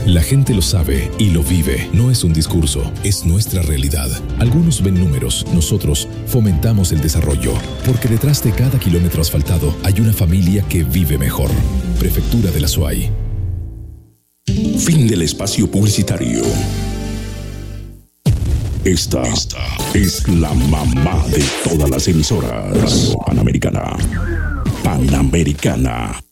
La gente lo sabe y lo vive. No es un discurso, es nuestra realidad. Algunos ven números, nosotros fomentamos el desarrollo. Porque detrás de cada kilómetro asfaltado hay una familia que vive mejor. Prefectura de la SUAY. Fin del espacio publicitario. Esta es la mamá de todas las emisoras. Panamericana. Panamericana.